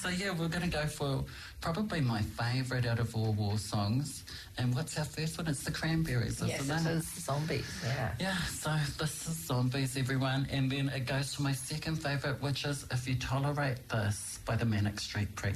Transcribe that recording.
So yeah, we're going to go for probably my favourite out of all war songs. And what's our first one? It's the Cranberries, Yes, isn't it is Zombies, yeah. Yeah, so this is Zombies, everyone. And then it goes to my second favourite, which is If You Tolerate This by the Manic Street Preachers.